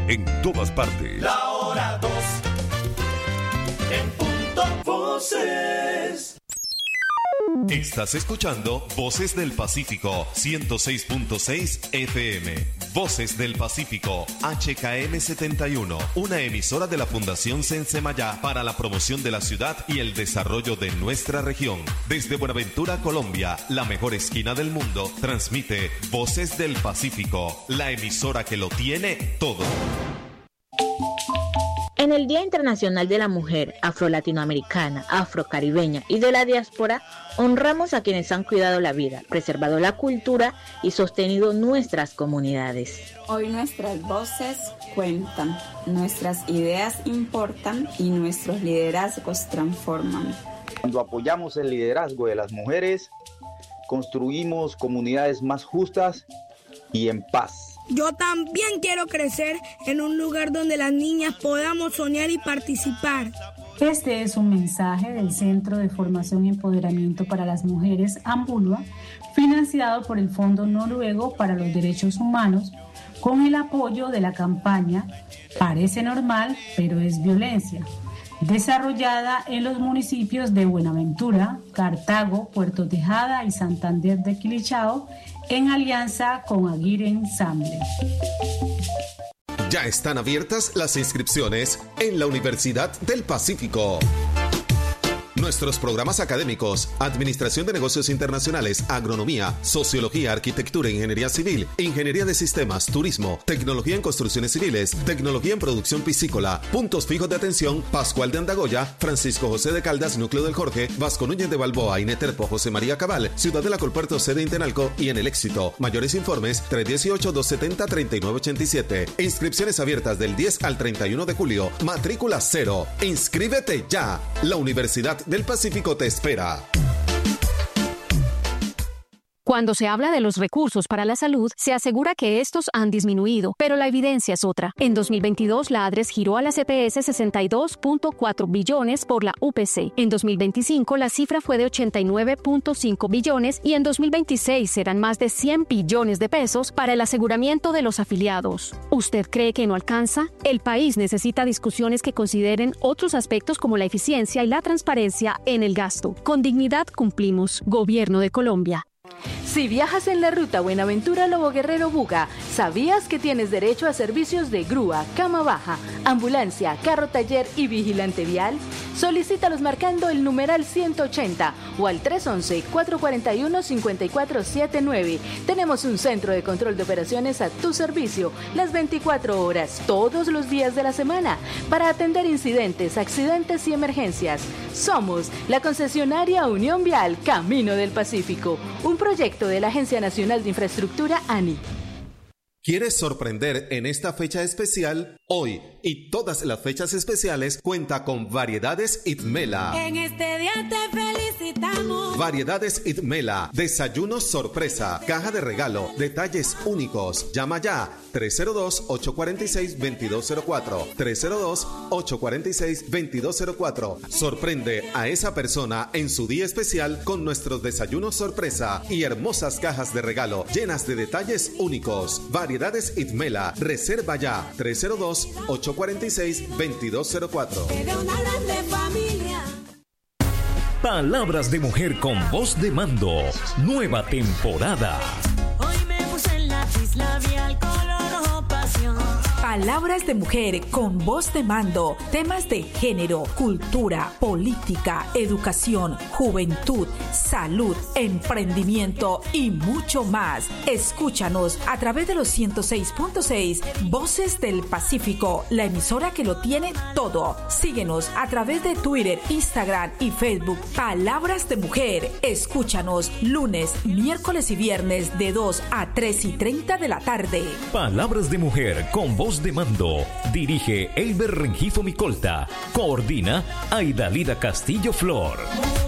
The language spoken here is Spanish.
en todas partes. La hora 2, en punto. Voces. Estás escuchando Voces del Pacífico 106.6 FM. Voces del Pacífico HKM 71, una emisora de la Fundación Sensemayá para la promoción de la ciudad y el desarrollo de nuestra región. Desde Buenaventura, Colombia, la mejor esquina del mundo, transmite Voces del Pacífico, la emisora que lo tiene todo. En el Día Internacional de la Mujer Afro-Latinoamericana, Afro-Caribeña y de la Diáspora, honramos a quienes han cuidado la vida, preservado la cultura y sostenido nuestras comunidades. Hoy nuestras voces cuentan, nuestras ideas importan y nuestros liderazgos transforman. Cuando apoyamos el liderazgo de las mujeres, construimos comunidades más justas y en paz. Yo también quiero crecer en un lugar donde las niñas podamos soñar y participar. Este es un mensaje del Centro de Formación y Empoderamiento para las Mujeres, Ambulua, financiado por el Fondo Noruego para los Derechos Humanos, con el apoyo de la campaña Parece Normal, pero es Violencia, desarrollada en los municipios de Buenaventura, Cartago, Puerto Tejada y Santander de Quilichao, en alianza con Aguirre Ensamble. Ya están abiertas las inscripciones en la Universidad del Pacífico. Nuestros programas académicos: Administración de Negocios Internacionales, Agronomía, Sociología, Arquitectura, Ingeniería Civil, Ingeniería de Sistemas, Turismo, Tecnología en Construcciones Civiles, Tecnología en Producción Piscícola. Puntos fijos de atención: Pascual de Andagoya, Francisco José de Caldas, Núcleo del Jorge, Vasco Núñez de Balboa, Ineterpo, José María Cabal, Ciudad de la Colpuerto, sede Intenalco y en El Éxito. Mayores informes: 318-270-3987. Inscripciones abiertas del 10 al 31 de julio. Matrícula cero. ¡Inscríbete ya! La Universidad del Pacífico te espera. Cuando se habla de los recursos para la salud, se asegura que estos han disminuido, pero la evidencia es otra. En 2022, la ADRES giró a la CPS 62.4 billones por la UPC. En 2025, la cifra fue de 89.5 billones y en 2026 serán más de 100 billones de pesos para el aseguramiento de los afiliados. ¿Usted cree que no alcanza? El país necesita discusiones que consideren otros aspectos como la eficiencia y la transparencia en el gasto. Con dignidad cumplimos. Gobierno de Colombia. Si viajas en la ruta Buenaventura-Lobo Guerrero-Buga, ¿sabías que tienes derecho a servicios de grúa, cama baja, ambulancia, carro taller y vigilante vial? Solicítalos marcando el numeral 180 o al 311-441-5479. Tenemos un centro de control de operaciones a tu servicio las 24 horas, todos los días de la semana, para atender incidentes, accidentes y emergencias. Somos la concesionaria Unión Vial Camino del Pacífico, un proyecto de la Agencia Nacional de Infraestructura ANI. ¿Quieres sorprender en esta fecha especial? Hoy y todas las fechas especiales cuenta con Variedades Itmela. En este día te felicitamos. Variedades Itmela, desayuno sorpresa, caja de regalo, detalles únicos. Llama ya 302-846-2204. 302-846-2204. Sorprende a esa persona en su día especial con nuestros desayunos sorpresa y hermosas cajas de regalo llenas de detalles únicos. Variedades Itmela, reserva ya 302-846-2204. Palabras de mujer con voz de mando. Nueva temporada. Hoy me puse el lápiz labial color rojo pasión. Palabras de mujer con voz de mando. Temas de género, cultura, política, educación, juventud, salud, emprendimiento y mucho más. Escúchanos a través de los 106.6 Voces del Pacífico, la emisora que lo tiene todo. Síguenos a través de Twitter, Instagram y Facebook. Palabras de mujer. Escúchanos lunes, miércoles y viernes de 2 a 3:30 de la tarde. Palabras de mujer con voz de mando. Dirige Eiber Rengifo Micolta. Coordina Aidalida Castillo Flor.